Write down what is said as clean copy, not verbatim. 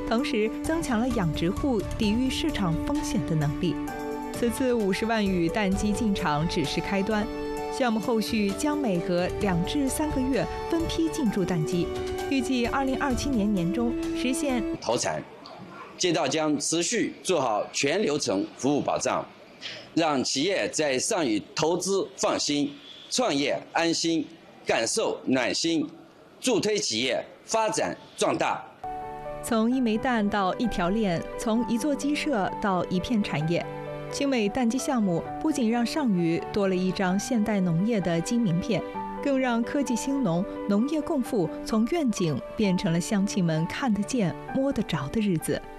同时增强了养殖户抵御市场风险的能力。此次50万羽蛋鸡进场只是开端，项目后续将每隔2至3个月分批进驻蛋鸡，预计2027年年中实现投产。街道将持续做好全流程服务保障，让企业在上虞投资放心，创业安心，感受暖心，助推企业发展壮大。 从一枚蛋到一条链，从一座鸡舍到一片产业，青美蛋鸡项目不仅让上虞多了一张现代农业的金名片，更让科技兴农、农业共富从愿景变成了乡亲们看得见、摸得着的日子。